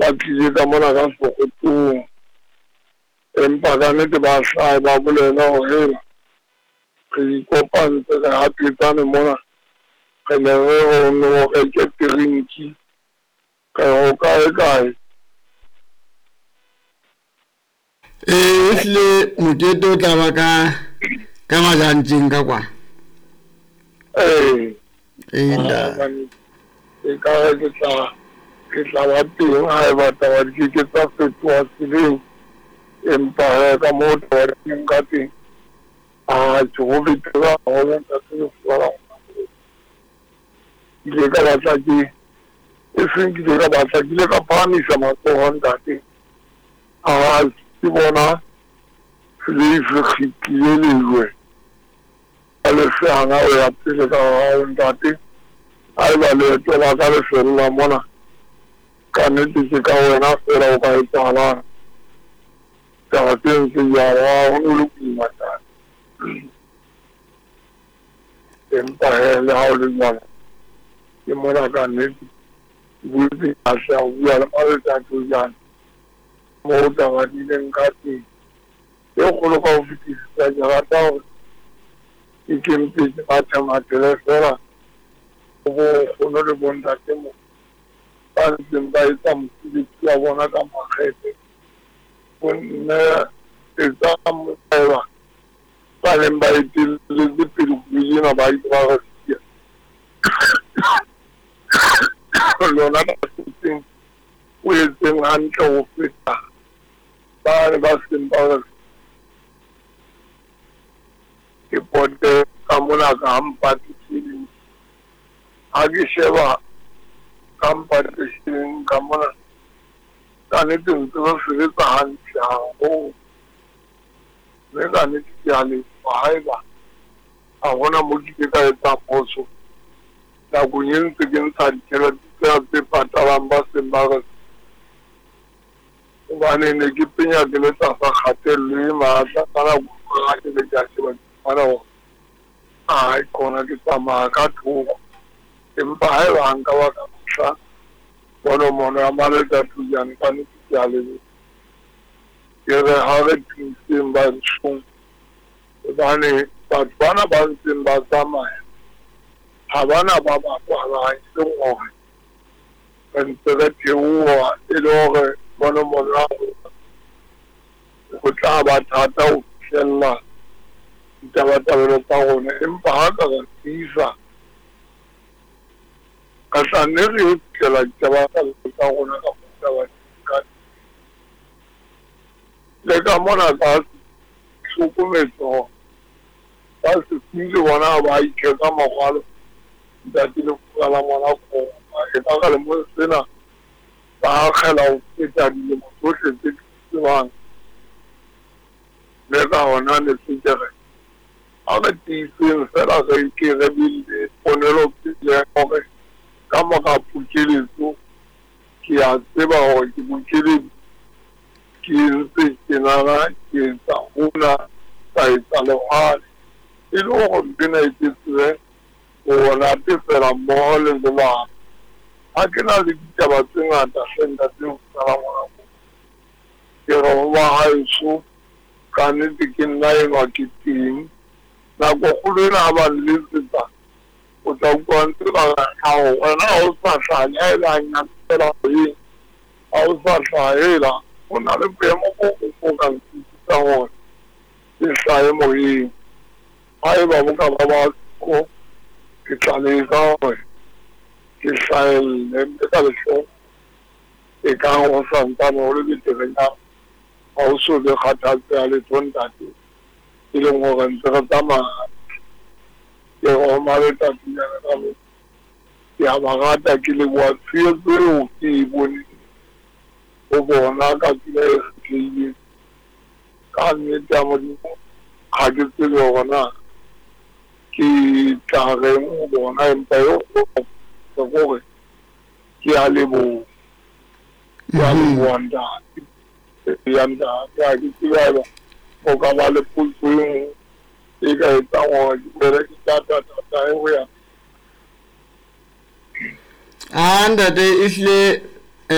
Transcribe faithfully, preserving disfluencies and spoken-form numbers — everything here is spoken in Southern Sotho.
tlile ka mona ka Sokoto empa ka nnete ba hlaha ba bolela hore re ikopantse re hapetsane mona re ne re ho reke trinki ka ho kae kae eh isle mokete o tla ba ka ka majantseng ka kwa eh eh nda e ka re ke tla ke tla ba teng ha e batla ba di ke tsa fetoha tseleng empa ka moo taba di ka teng a jo betere ho ya ka se fora ile ka batla ke e seng ke ka batla ke le ka phamisa matsoho ntate a ke bona le se khitile lewe ale se ana o ya pele ka ho ntate ai ba le to la ka le sella mona ka nnete ke ka wena fela o ka etsahala ka teng ke ya wa o le kumata empa hele ha o le jwalo ke mona ka nnete buti a sa bua le mare tsa tujana mo taba di leng ka teng e kgolo ka ho fetisa ke rata hore ke kempe ke batla matele fela ho kgolo le bontate mo ba ntseng ba etsa mosebetsi wa bona ka makgethe ho nne etsa moeba ba leng ba etelletse pele kuena ba itse ba re lona ba setseng o etseng hantle ho feta ba ba seng ba re ke pote ka mona ka mpatiseng ha ke sheba ka mpatiseng ka mona ka nnete ntse re sebetsa hantle haholo mme ka nnete ke a lefa haeba ha hona mo ke ka etsa phoso nakong e ntse ke ntsha ditjhelete tsena tse patalang ba seng ba re hobane ne ke penya ke le tlasa kgatello e matla ka nako ha ke le ka sheba bana ho ai kona ke tsamaya ka thoko empa haeba ha nka ba ka fihla bono mono ya maleta tujane ka nnete ke a lebe ke re ha re thuseng ba ntsong hobane batho bana ba ntseng ba tsamaya ha bana ba bapala e leng hore re ntse re theoha e le hore bono mono ho tla ba thata ho fihlella ditabatabelo tsa rona empa ha ka re tiisa ka tla nne re ho fihlela ditabatabelo tsa rona ka taba ka le ka mona ka hlokometso ba se file bona ba iketsa morwalo ntate le fula ngwana ko e ka ka le mo sena ba kgela ho feta dilemo tsohle tse tsebang le ka hona ne se kere ha re tiiseng fela re ke re bile ponelo pele hore ka mora pukeletso ke a tseba hore ke bukeletso ke ntse ke nana ke etsa hona ka etsa lehwale e le hore mpena e tsetswe ho natefela mmoho le lelapa ha ke na le ditaba tse ngata senta tseo tsala ngwana ke re ho ba haeso ka nnete ke nna enwa ke teng nako kgolo ena ha ba nletsetsa o tla utlwa ntse ba hao wena ha o sa hlanya e le hanyane fela eng ha o sa hlahela ho na le boemo bo o ka ntsitsa hore ke hlahe moyeng haeba bo ka ba ba ko ke tla leka hore ke hlahelle mme ka lehloko e ka ho santsane ho le beterenyana ha o so le kgathatse ya letho ntate e leng hore ntse re tsamaya ke roma letatinyana ka mo ke a ba rata ke leboha tshehetso eo ke e bone ho bona ka tsela e kgethehileng ka nnete ya Modimo ha ke tsebe hore na ke tla reng ho bona empa eo gore ke a leboha ke a leboha ntate ya ntate ha ke tsebe haeba o ka ba le potso e nngwe e ka etsang hore ke bere ke tata-tata e ho ya ah ntate ehlile